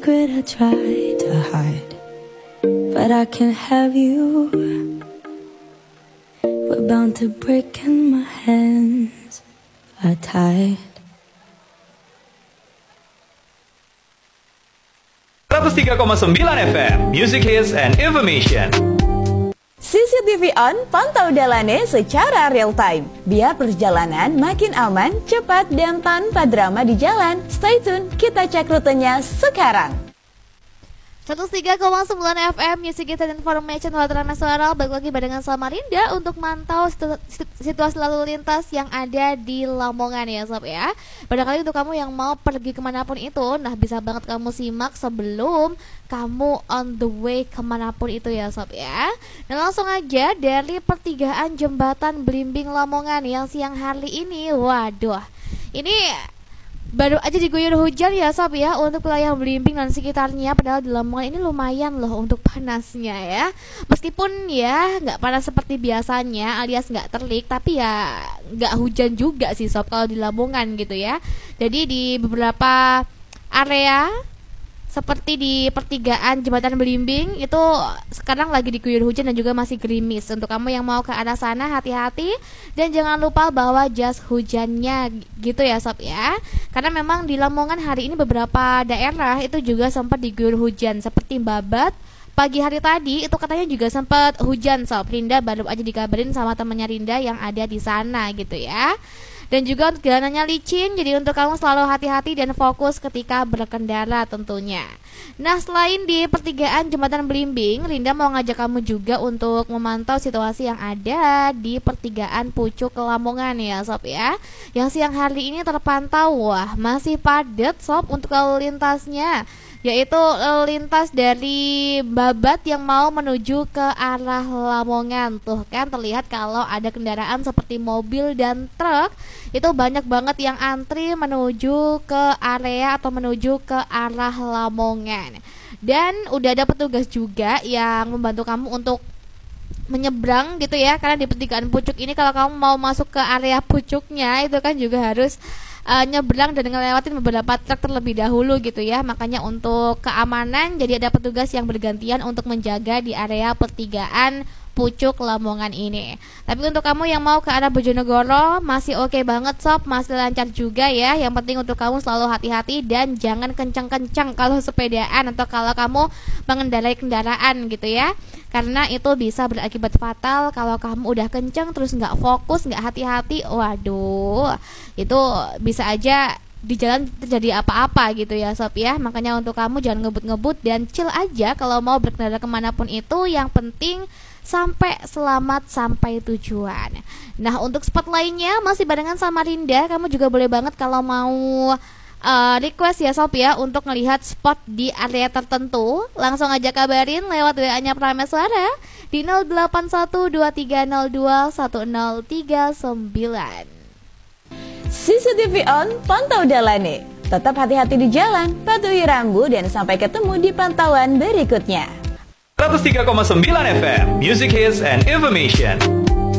secret I try to hide, but I can't have you. We're bound to break and my hands are tied. 103,9 FM Music Hits and Information. CCTV On, pantau Dalane secara real time. Biar perjalanan makin aman, cepat, dan tanpa drama di jalan. Stay tune, kita cek rutenya sekarang. 103,9 FM Music Hits and Information Wataran Nasional. Balik lagi barengan Samarinda untuk mantau situasi lalu lintas yang ada di Lamongan ya sob ya. Barangkali untuk kamu yang mau pergi kemanapun itu, nah bisa banget kamu simak sebelum kamu on the way kemanapun itu ya sob ya. Nah langsung aja dari pertigaan Jembatan Belimbing Lamongan yang siang hari ini, waduh, ini baru aja diguyur hujan ya sob ya untuk wilayah Belimbing dan sekitarnya. Padahal di Lamongan ini lumayan loh untuk panasnya ya. Meskipun ya nggak panas seperti biasanya alias nggak terik, tapi ya nggak hujan juga sih sob kalau di Lamongan gitu ya. Jadi di beberapa area seperti di pertigaan Jembatan Belimbing itu sekarang lagi diguyur hujan dan juga masih gerimis. Untuk kamu yang mau ke arah sana hati-hati dan jangan lupa bawa jas hujannya gitu ya sob ya. Karena memang di Lamongan hari ini beberapa daerah itu juga sempat diguyur hujan seperti Babat. Pagi hari tadi itu katanya juga sempat hujan sob. Rinda baru aja dikabarin sama temannya Rinda yang ada di sana gitu ya. Dan juga untuk jalanannya licin, jadi untuk kamu selalu hati-hati dan fokus ketika berkendara tentunya. Nah selain di pertigaan Jembatan Belimbing, Rinda mau ngajak kamu juga untuk memantau situasi yang ada di pertigaan Pucuk Lamongan ya sob ya. Yang siang hari ini terpantau, wah masih padat sob untuk lalu lintasnya, yaitu lalu lintas dari Babat yang mau menuju ke arah Lamongan. Tuh kan terlihat kalau ada kendaraan seperti mobil dan truk itu banyak banget yang antri menuju ke area atau menuju ke arah Lamongan. Dan udah ada petugas juga yang membantu kamu untuk menyeberang gitu ya. Karena di pertigaan Pucuk ini kalau kamu mau masuk ke area pucuknya itu kan juga harus nyebrang dan ngelewatin beberapa truk terlebih dahulu gitu ya. Makanya untuk keamanan jadi ada petugas yang bergantian untuk menjaga di area pertigaan Pucuk Lamongan ini. Tapi untuk kamu yang mau ke arah Bojonegoro masih oke banget sob, masih lancar juga ya. Yang penting untuk kamu selalu hati-hati dan jangan kencang-kencang kalau sepedaan atau kalau kamu mengendarai kendaraan gitu ya. Karena itu bisa berakibat fatal kalau kamu udah kencang terus nggak fokus, nggak hati-hati. Waduh, itu bisa aja di jalan terjadi apa-apa gitu ya sob ya. Makanya untuk kamu jangan ngebut-ngebut dan chill aja kalau mau berkendara kemanapun itu. Yang penting sampai selamat sampai tujuan. Nah untuk spot lainnya masih barengan sama Rinda. Kamu juga boleh banget kalau mau request ya sob ya untuk ngelihat spot di area tertentu, langsung aja kabarin lewat WA-nya Prameswara di 081223021039. CCTV On, pantau Dalane. Tetap hati-hati di jalan, patuhi rambu, dan sampai ketemu di pantauan berikutnya. 103,9 FM Music Hits and Information.